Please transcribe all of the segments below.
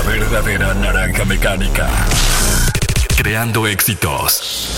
verdadera naranja mecánica. Creando éxitos.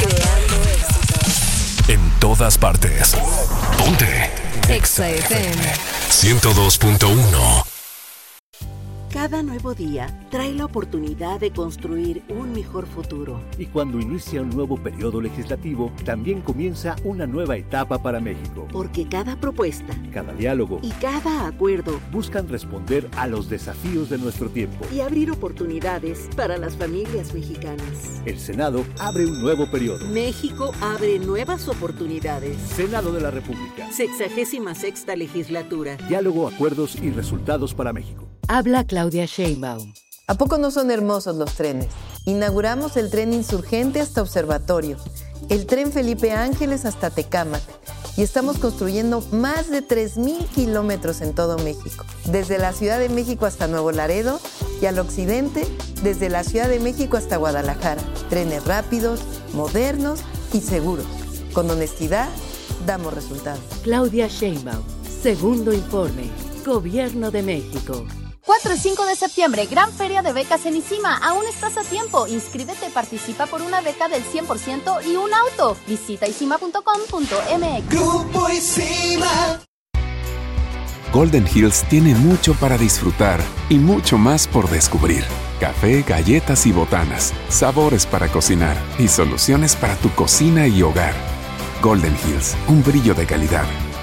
En todas partes. Ponte. Exa FM 102.1. Cada nuevo día trae la oportunidad de construir un mejor futuro. Y cuando inicia un nuevo periodo legislativo, también comienza una nueva etapa para México. Porque cada propuesta, cada diálogo y cada acuerdo buscan responder a los desafíos de nuestro tiempo y abrir oportunidades para las familias mexicanas. El Senado abre un nuevo periodo. México abre nuevas oportunidades. Senado de la República. 66ª legislatura. Diálogo, acuerdos y resultados para México. Habla Claudia Sheinbaum. ¿A poco no son hermosos los trenes? Inauguramos el tren Insurgente hasta Observatorio, el tren Felipe Ángeles hasta Tecámac y estamos construyendo más de 3,000 kilómetros en todo México, desde la Ciudad de México hasta Nuevo Laredo y al occidente, desde la Ciudad de México hasta Guadalajara. Trenes rápidos, modernos y seguros. Con honestidad, damos resultados. Claudia Sheinbaum. Segundo informe. Gobierno de México. 4 y 5 de septiembre, gran feria de becas en ICIMA. Aún estás a tiempo. Inscríbete y participa por una beca del 100% y un auto. Visita icima.com.mx. Grupo ICIMA. Golden Hills tiene mucho para disfrutar y mucho más por descubrir. Café, galletas y botanas, sabores para cocinar y soluciones para tu cocina y hogar. Golden Hills, un brillo de calidad.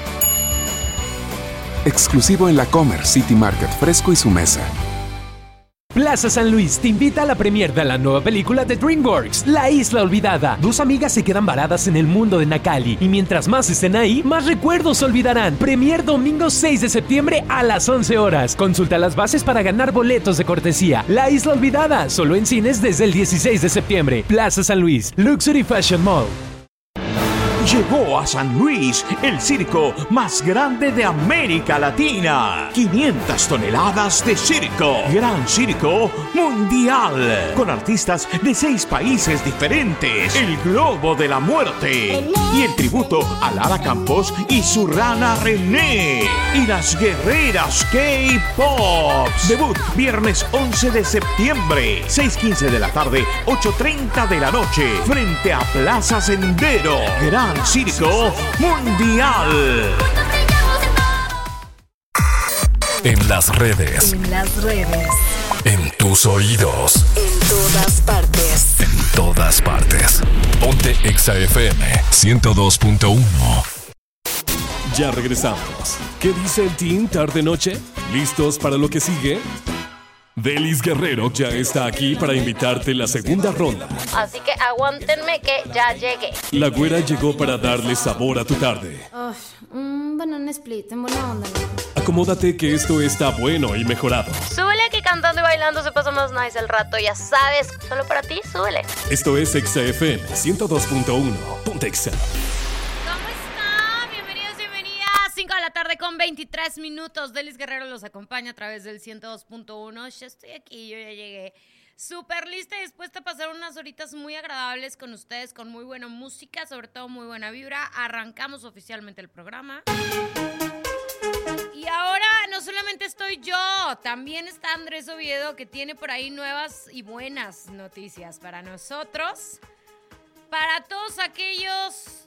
Exclusivo en la Comer City Market Fresco y su mesa. Plaza San Luis te invita a la premiere de la nueva película de DreamWorks, La Isla Olvidada. 2 amigas se quedan varadas en el mundo de Nakali y mientras más estén ahí, más recuerdos olvidarán. Premier domingo 6 de septiembre a las 11 horas. Consulta las bases para ganar boletos de cortesía. La Isla Olvidada, solo en cines desde el 16 de septiembre. Plaza San Luis, Luxury Fashion Mall. Llegó a San Luis el circo más grande de América Latina. 500 toneladas de circo. Gran Circo Mundial. Con artistas de 6 países diferentes. El Globo de la Muerte. Y el tributo a Lara Campos y su rana René. Y las guerreras K-Pops. Debut viernes 11 de septiembre. 6:15 de la tarde, 8:30 de la noche. Frente a Plaza Sendero. Gran Circo Mundial. En las redes. En las redes. En tus oídos. En todas partes. En todas partes. Ponte Exa FM 102.1. Ya regresamos. ¿Qué dice el team tarde-noche? ¿Listos para lo que sigue? Delis Guerrero ya está aquí para invitarte a la segunda ronda. Así que aguántenme que ya llegué. La güera llegó para darle sabor a tu tarde. Un banana split en buena onda, ¿no? Acomódate que esto está bueno y mejorado. Súbele que cantando y bailando se pasa más nice el rato, ya sabes. Solo para ti, súbele. Esto es Exa FM 102.1. Ponte Exa. 5 de la tarde con 23 minutos. Delis Guerrero los acompaña a través del 102.1. Ya estoy aquí, yo ya llegué súper lista y dispuesta a pasar unas horitas muy agradables con ustedes, con muy buena música, sobre todo muy buena vibra. Arrancamos oficialmente el programa. Y ahora no solamente estoy yo, también está Andrés Oviedo, que tiene por ahí nuevas y buenas noticias para nosotros. Para todos aquellos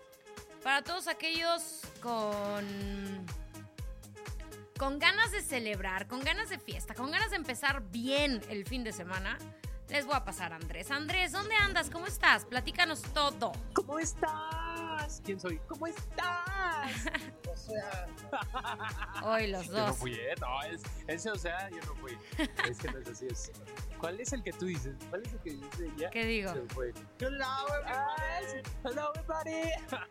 con ganas de celebrar, con ganas de fiesta, con ganas de empezar bien el fin de semana, les voy a pasar a Andrés. Andrés, ¿dónde andas? ¿Cómo estás? Platícanos todo. ¿Cómo estás? ¿Quién soy? ¿Cómo estás? O sea... Hoy los dos. Yo no fui, no, ese o sea, yo no fui. Es que no es así, es... ¿Cuál es el que tú dices? ¿Cuál es el que dice ya? ¿Qué digo? Hello everybody.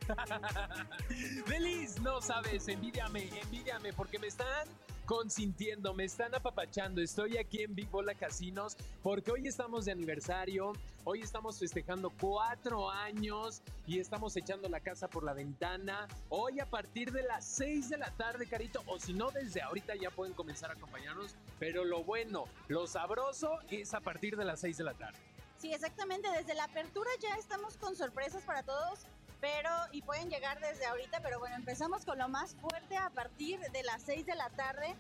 Feliz, no sabes, envídiame, porque me están consintiendo, me están apapachando. Estoy aquí en Big Bola Casinos porque hoy estamos de aniversario, hoy estamos festejando 4 años y estamos echando la casa por la ventana. Hoy a partir de las 6 de la tarde, Carito, o si no, desde ahorita ya pueden comenzar a acompañarnos, pero lo bueno, lo sabroso es a partir de las 6 de la tarde. Sí, exactamente, desde la apertura ya estamos con sorpresas para todos, y pueden llegar desde ahorita, pero bueno, empezamos con lo más fuerte a partir de las 6 de la tarde.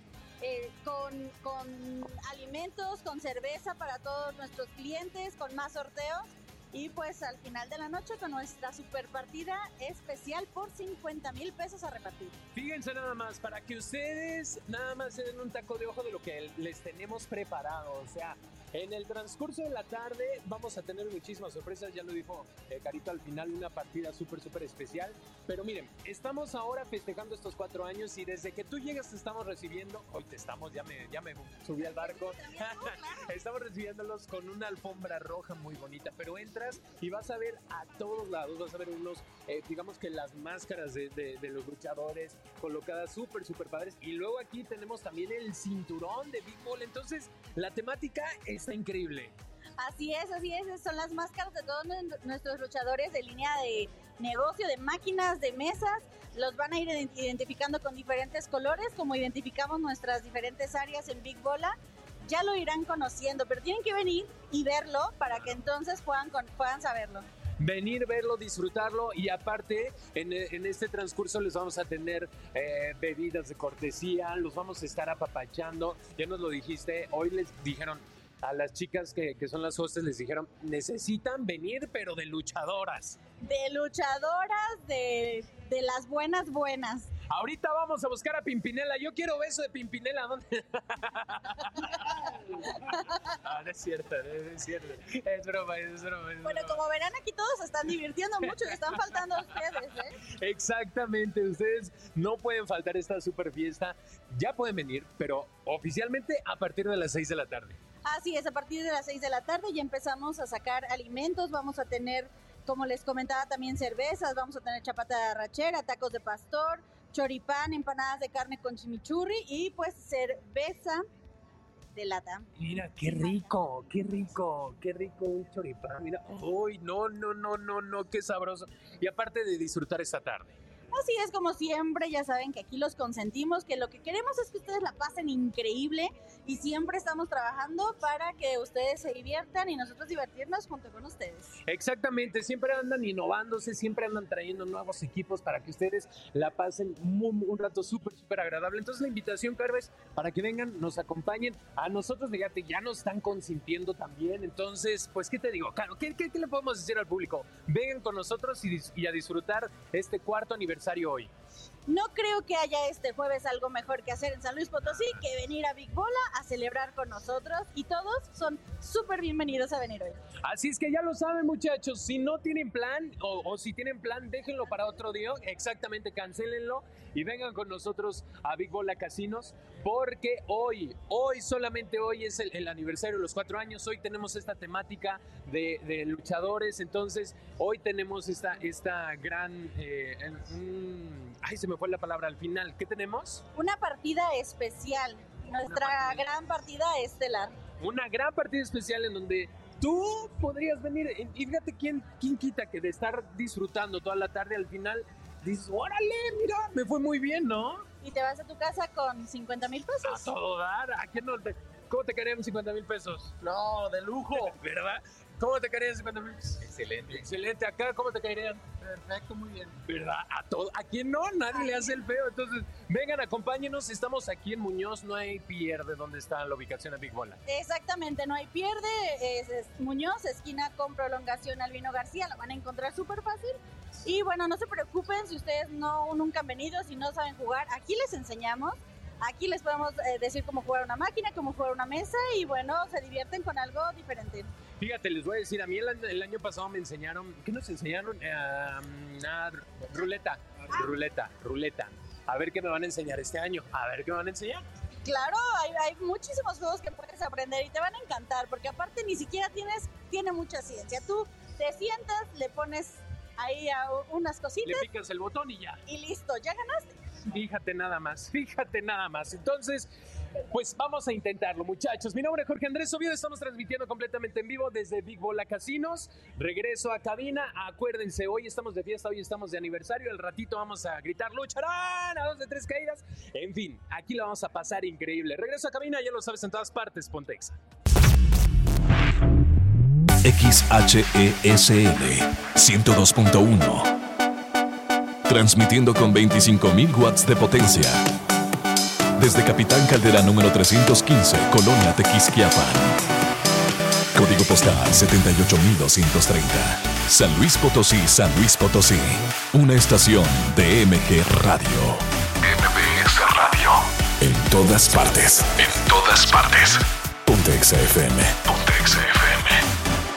con alimentos, con cerveza para todos nuestros clientes, con más sorteos. Y pues al final de la noche con nuestra super partida especial por 50,000 pesos a repartir. Fíjense nada más, para que ustedes nada más se den un taco de ojo de lo que les tenemos preparado. O sea, en el transcurso de la tarde vamos a tener muchísimas sorpresas. Ya lo dijo Carito al final, una partida súper especial. Pero miren, estamos ahora festejando estos 4 años y desde que tú llegas te estamos recibiendo. Hoy te estamos, ya me subí al barco. Claro. Estamos recibiéndolos con una alfombra roja muy bonita, pero entra y vas a ver a todos lados, vas a ver unos, digamos que las máscaras de los luchadores colocadas súper padres, y luego aquí tenemos también el cinturón de Big Ball. Entonces la temática está increíble. Así es, son las máscaras de todos nuestros luchadores de línea de negocio, de máquinas, de mesas. Los van a ir identificando con diferentes colores, como identificamos nuestras diferentes áreas en Big Bola. Ya lo irán conociendo, pero tienen que venir y verlo para que entonces puedan saberlo. Venir, verlo, disfrutarlo, y aparte en este transcurso les vamos a tener bebidas de cortesía, los vamos a estar apapachando. Ya nos lo dijiste, hoy les dijeron a las chicas que son las hostes, les dijeron, necesitan venir, pero de luchadoras. De luchadoras, de las buenas. Ahorita vamos a buscar a Pimpinela. Yo quiero beso de Pimpinela. ¿Dónde? No es cierto. Es broma. Bueno, como verán, aquí todos se están divirtiendo mucho. Están faltando a ustedes, Exactamente. Ustedes no pueden faltar esta super fiesta. Ya pueden venir, pero oficialmente a partir de las 6 de la tarde. Así es, a partir de las 6 de la tarde ya empezamos a sacar alimentos. Vamos a tener, como les comentaba, también cervezas. Vamos a tener chapata de arrachera, tacos de pastor, choripán, empanadas de carne con chimichurri y pues cerveza de lata. Mira, qué rico un choripán. Mira, uy, no, qué sabroso. Y aparte de disfrutar esta tarde. Así es, como siempre, ya saben que aquí los consentimos, que lo que queremos es que ustedes la pasen increíble y siempre estamos trabajando para que ustedes se diviertan y nosotros divertirnos junto con ustedes. Exactamente, siempre andan innovándose, siempre andan trayendo nuevos equipos para que ustedes la pasen un rato súper agradable. Entonces la invitación, Carver, es para que vengan, nos acompañen. A nosotros, fíjate, ya nos están consintiendo también. Entonces, pues, ¿qué te digo? Claro, ¿qué le podemos decir al público? Vengan con nosotros y a disfrutar este 4º aniversario hoy. No creo que haya este jueves algo mejor que hacer en San Luis Potosí que venir a Big Bola a celebrar con nosotros, y todos son súper bienvenidos a venir hoy. Así es que ya lo saben, muchachos, si no tienen plan o si tienen plan, déjenlo para otro día, exactamente, cancélenlo y vengan con nosotros a Big Bola Casinos, porque hoy, solamente hoy es el aniversario de los 4 años. Hoy tenemos esta temática de luchadores. Entonces hoy tenemos esta gran ay, se me fue la palabra al final. ¿Qué tenemos? Una partida especial, nuestra gran partida estelar. Una gran partida especial en donde tú podrías venir. Y fíjate quién quita que de estar disfrutando toda la tarde, al final dices, órale, mira, me fue muy bien, ¿no? Y te vas a tu casa con 50,000 pesos. A todo dar. ¿A quién no ¿Cómo te caerían 50,000 pesos? No, de lujo. ¿Verdad? ¿Cómo te caerían 50,000 pesos? Excelente. Acá, ¿cómo te caerían? Perfecto, muy bien. ¿Verdad? ¿A quién no? Nadie le hace el feo. Entonces, vengan, acompáñenos. Estamos aquí en Muñoz, no hay pierde donde está la ubicación de Big Bola. Exactamente, no hay pierde. Es Muñoz, esquina con prolongación Albino García. Lo van a encontrar súper fácil. Y bueno, no se preocupen si ustedes nunca han venido, si no saben jugar. Aquí les enseñamos. Aquí les podemos decir cómo jugar una máquina, cómo jugar una mesa, y bueno, se divierten con algo diferente. Fíjate, les voy a decir, a mí el año pasado me enseñaron, ¿qué nos enseñaron? Ruleta. A ver qué me van a enseñar este año, Claro, hay muchísimos juegos que puedes aprender y te van a encantar, porque aparte ni siquiera tiene mucha ciencia. Tú te sientas, le pones ahí a unas cositas. Le picas el botón y ya. Y listo, ya ganaste. Fíjate nada más. Entonces, pues vamos a intentarlo, muchachos. Mi nombre es Jorge Andrés Oviedo, estamos transmitiendo completamente en vivo desde Big Bola Casinos. Regreso a cabina. Acuérdense, hoy estamos de fiesta, hoy estamos de aniversario. Al ratito vamos a gritar lucharán a 2 de 3 caídas. En fin, aquí lo vamos a pasar increíble. Regreso a cabina, ya lo sabes, en todas partes, ponte Exa. XHESL 102.1. Transmitiendo con 25,000 watts de potencia. Desde Capitán Caldera número 315, Colonia Tequisquiapan. Código postal 78230. San Luis Potosí, San Luis Potosí. Una estación de MG Radio. MBS Radio. En todas partes. En todas partes. Ponte Exa FM. Ponte Exa FM.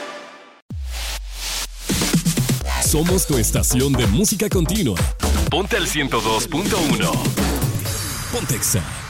Somos tu estación de música continua. Ponte al 102.1. Ponte Exa.